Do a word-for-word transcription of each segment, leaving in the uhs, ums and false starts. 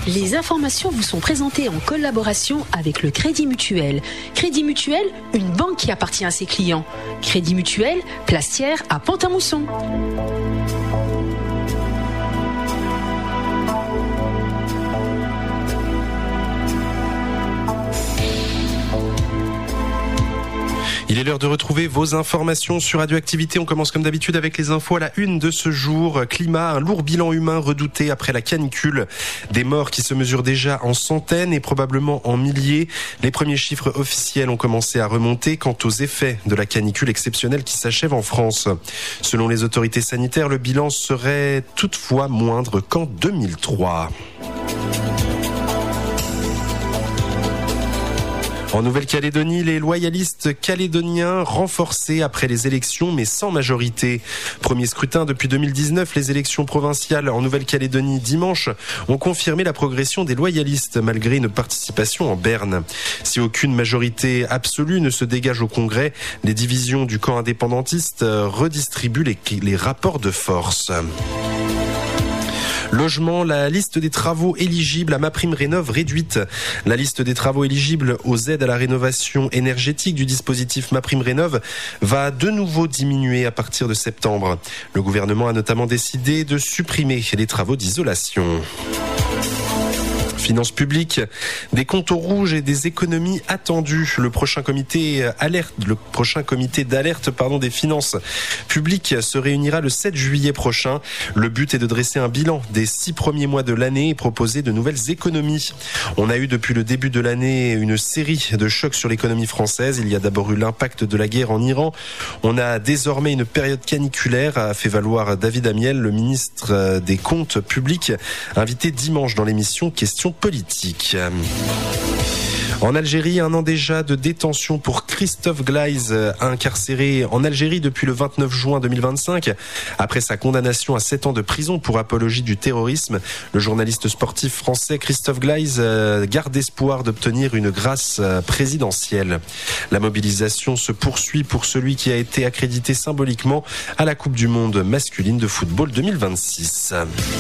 Les informations vous sont présentées en collaboration avec le Crédit Mutuel. Crédit Mutuel, une banque qui appartient à ses clients. Crédit Mutuel, Plastière à Pont-à-Mousson. Il est l'heure de retrouver vos informations sur Radioactivité. On commence comme d'habitude avec les infos à la une de ce jour. Climat, un lourd bilan humain redouté après la canicule. Des morts qui se mesurent déjà en centaines et probablement en milliers. Les premiers chiffres officiels ont commencé à remonter quant aux effets de la canicule exceptionnelle qui s'achève en France. Selon les autorités sanitaires, le bilan serait toutefois moindre qu'en deux mille trois. En Nouvelle-Calédonie, les loyalistes calédoniens renforcés après les élections mais sans majorité. Premier scrutin depuis deux mille dix-neuf, les élections provinciales en Nouvelle-Calédonie dimanche ont confirmé la progression des loyalistes malgré une participation en berne. Si aucune majorité absolue ne se dégage au Congrès, les divisions du camp indépendantiste redistribuent les, les rapports de force. Logement, la liste des travaux éligibles à MaPrimeRénov' réduite. La liste des travaux éligibles aux aides à la rénovation énergétique du dispositif MaPrimeRénov' va de nouveau diminuer à partir de septembre. Le gouvernement a notamment décidé de supprimer les travaux d'isolation. Finances publiques, des comptes au rouge et des économies attendues. Le prochain comité alerte, le prochain comité d'alerte, pardon, des finances publiques se réunira le sept juillet prochain. Le but est de dresser un bilan des six premiers mois de l'année et proposer de nouvelles économies. On a eu depuis le début de l'année une série de chocs sur l'économie française. Il y a d'abord eu l'impact de la guerre en Iran. On a désormais une période caniculaire, a fait valoir David Amiel, le ministre des Comptes publics, invité dimanche dans l'émission Questions politique. En Algérie, un an déjà de détention pour Christophe Gleizes, incarcéré en Algérie depuis le vingt-neuf juin deux mille vingt-cinq. Après sa condamnation à sept ans de prison pour apologie du terrorisme, le journaliste sportif français Christophe Gleizes garde espoir d'obtenir une grâce présidentielle. La mobilisation se poursuit pour celui qui a été accrédité symboliquement à la Coupe du Monde masculine de football deux mille vingt-six.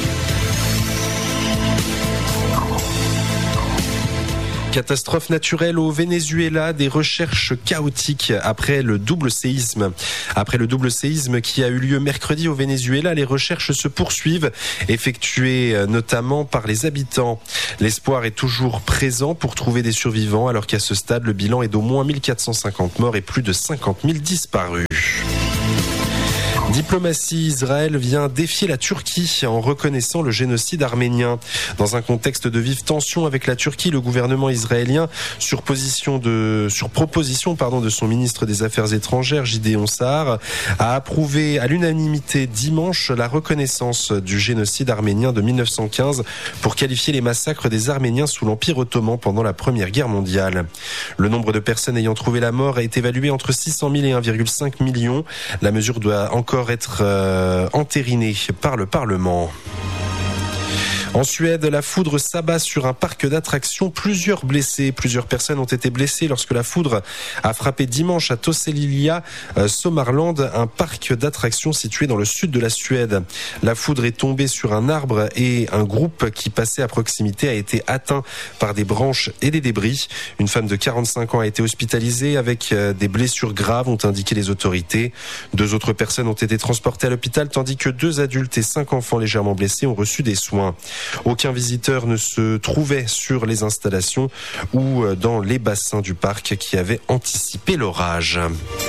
Catastrophe naturelle au Venezuela, des recherches chaotiques après le double séisme. Après le double séisme qui a eu lieu mercredi au Venezuela, les recherches se poursuivent, effectuées notamment par les habitants. L'espoir est toujours présent pour trouver des survivants, alors qu'à ce stade, le bilan est d'au moins mille quatre cent cinquante morts et plus de cinquante mille disparus. Diplomatie, Israël vient défier la Turquie en reconnaissant le génocide arménien. Dans un contexte de vive tension avec la Turquie, le gouvernement israélien, sur, position de, sur proposition pardon, de son ministre des Affaires étrangères, Gideon Sa'ar, a approuvé à l'unanimité dimanche la reconnaissance du génocide arménien de mille neuf cent quinze pour qualifier les massacres des Arméniens sous l'Empire ottoman pendant la Première Guerre mondiale. Le nombre de personnes ayant trouvé la mort est évalué entre six cent mille et un virgule cinq million. La mesure doit encore être euh, entériné par le Parlement. En Suède, la foudre s'abat sur un parc d'attractions. Plusieurs blessés, plusieurs personnes ont été blessées lorsque la foudre a frappé dimanche à Tosselilja, euh, Sommarland, un parc d'attractions situé dans le sud de la Suède. La foudre est tombée sur un arbre et un groupe qui passait à proximité a été atteint par des branches et des débris. Une femme de quarante-cinq ans a été hospitalisée avec euh, des blessures graves, ont indiqué les autorités. Deux autres personnes ont été transportées à l'hôpital, tandis que deux adultes et cinq enfants légèrement blessés ont reçu des soins. Aucun visiteur ne se trouvait sur les installations ou dans les bassins du parc qui avaient anticipé l'orage.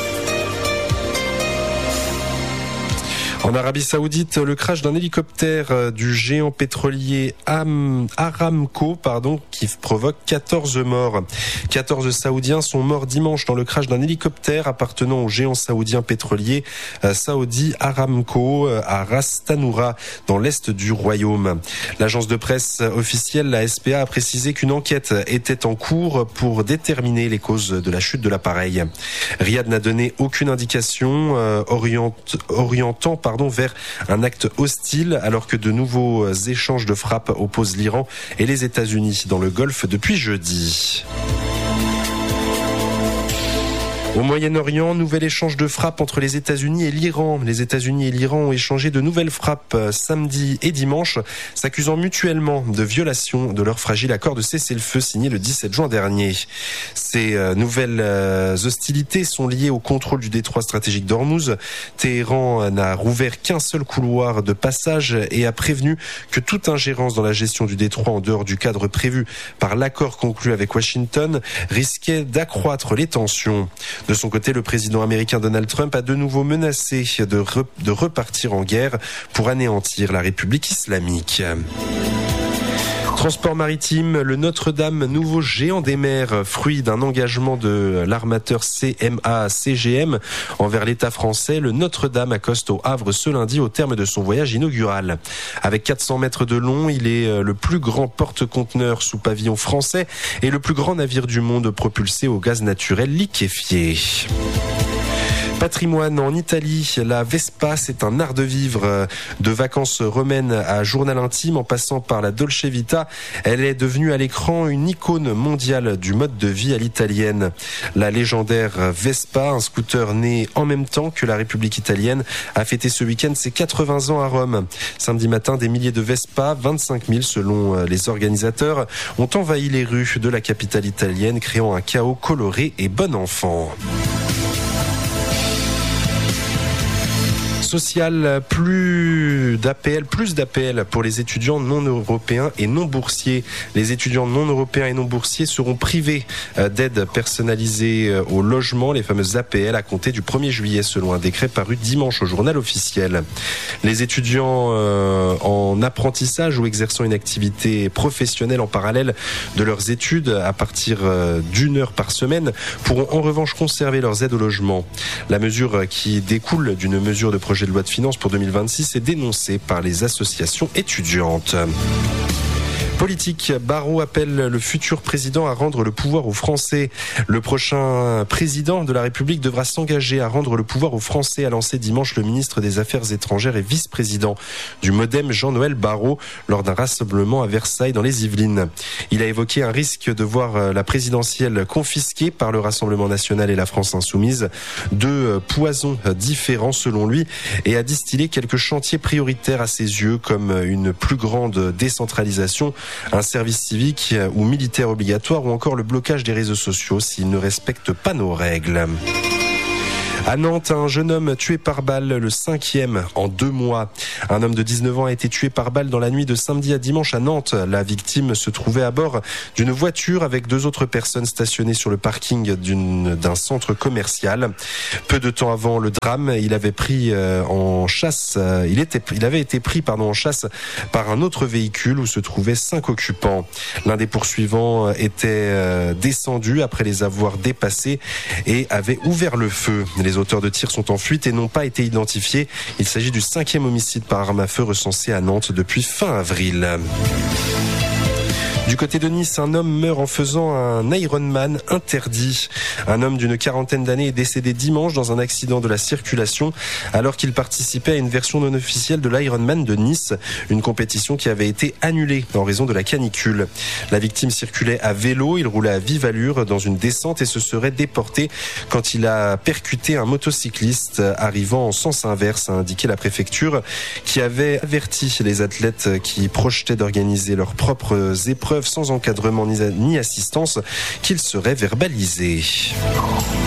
En Arabie Saoudite, le crash d'un hélicoptère du géant pétrolier Am- Aramco, pardon, qui provoque quatorze morts. quatorze Saoudiens sont morts dimanche dans le crash d'un hélicoptère appartenant au géant saoudien pétrolier euh, Saudi Aramco euh, à Ras Tanura, dans l'est du royaume. L'agence de presse officielle, la S P A, a précisé qu'une enquête était en cours pour déterminer les causes de la chute de l'appareil. Riyad n'a donné aucune indication euh, orient- orientant pardon, vers un acte hostile, alors que de nouveaux échanges de frappes opposent l'Iran et les États-Unis dans le Golfe depuis jeudi. Au Moyen-Orient, nouvel échange de frappes entre les États-Unis et l'Iran. Les États-Unis et l'Iran ont échangé de nouvelles frappes samedi et dimanche, s'accusant mutuellement de violation de leur fragile accord de cessez-le-feu signé le dix-sept juin dernier. Ces nouvelles hostilités sont liées au contrôle du détroit stratégique d'Ormuz. Téhéran n'a rouvert qu'un seul couloir de passage et a prévenu que toute ingérence dans la gestion du détroit en dehors du cadre prévu par l'accord conclu avec Washington risquait d'accroître les tensions. De son côté, le président américain Donald Trump a de nouveau menacé de, re- de repartir en guerre pour anéantir la République islamique. Transport maritime, le Notre-Dame, nouveau géant des mers, fruit d'un engagement de l'armateur C M A C G M envers l'État français. Le Notre-Dame accoste au Havre ce lundi au terme de son voyage inaugural. Avec quatre cents mètres de long, il est le plus grand porte-conteneurs sous pavillon français et le plus grand navire du monde propulsé au gaz naturel liquéfié. Patrimoine en Italie, la Vespa, c'est un art de vivre. De vacances romaines à journal intime en passant par la Dolce Vita, elle est devenue à l'écran une icône mondiale du mode de vie à l'italienne. La légendaire Vespa, un scooter né en même temps que la République italienne, a fêté ce week-end ses quatre-vingts ans à Rome. Samedi matin, des milliers de Vespa, vingt-cinq mille selon les organisateurs, ont envahi les rues de la capitale italienne, créant un chaos coloré et bon enfant. Social, plus d'A P L, plus d'A P L pour les étudiants non européens et non boursiers. Les étudiants non européens et non boursiers seront privés d'aide personnalisée au logement, les fameuses A P L, à compter du premier juillet, selon un décret paru dimanche au journal officiel. Les étudiants en apprentissage ou exerçant une activité professionnelle en parallèle de leurs études à partir d'une heure par semaine pourront en revanche conserver leurs aides au logement. La mesure, qui découle d'une mesure de projet de loi de finances pour deux mille vingt-six, est dénoncée par les associations étudiantes. Politique, Barrot appelle le futur président à rendre le pouvoir aux Français. Le prochain président de la République devra s'engager à rendre le pouvoir aux Français, a lancé dimanche le ministre des Affaires étrangères et vice-président du Modem, Jean-Noël Barrot, lors d'un rassemblement à Versailles dans les Yvelines. Il a évoqué un risque de voir la présidentielle confisquée par le Rassemblement national et la France insoumise, deux poisons différents selon lui, et a distillé quelques chantiers prioritaires à ses yeux, comme une plus grande décentralisation, un service civique ou militaire obligatoire ou encore le blocage des réseaux sociaux s'ils ne respectent pas nos règles. À Nantes, un jeune homme tué par balle, le cinquième en deux mois. Un homme de dix-neuf ans a été tué par balle dans la nuit de samedi à dimanche à Nantes. La victime se trouvait à bord d'une voiture avec deux autres personnes stationnées sur le parking d'une, d'un centre commercial. Peu de temps avant le drame, il avait pris euh, en chasse, euh, il était, il avait été pris pardon en chasse par un autre véhicule où se trouvaient cinq occupants. L'un des poursuivants était euh, descendu après les avoir dépassés et avait ouvert le feu. Les auteurs de tirs sont en fuite et n'ont pas été identifiés. Il s'agit du cinquième homicide par arme à feu recensé à Nantes depuis fin avril. Du côté de Nice, un homme meurt en faisant un Ironman interdit. Un homme d'une quarantaine d'années est décédé dimanche dans un accident de la circulation alors qu'il participait à une version non officielle de l'Ironman de Nice, une compétition qui avait été annulée en raison de la canicule. La victime circulait à vélo, il roulait à vive allure dans une descente et se serait déporté quand il a percuté un motocycliste arrivant en sens inverse, a indiqué la préfecture, qui avait averti les athlètes qui projetaient d'organiser leurs propres épreuves sans encadrement ni assistance qu'ils seraient verbalisés.